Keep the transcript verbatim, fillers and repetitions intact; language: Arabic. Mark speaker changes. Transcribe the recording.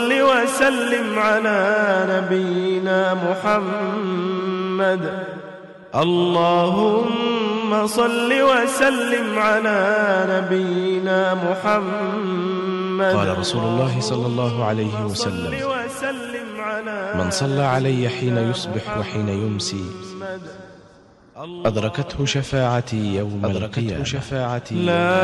Speaker 1: وسلم على نبينا محمد. اللهم صل وسلم على نبينا محمد.
Speaker 2: قال رسول الله صلى الله عليه وسلم: من صلى علي حين يصبح وحين يمسي أدركته شفاعتي يوم القيامة.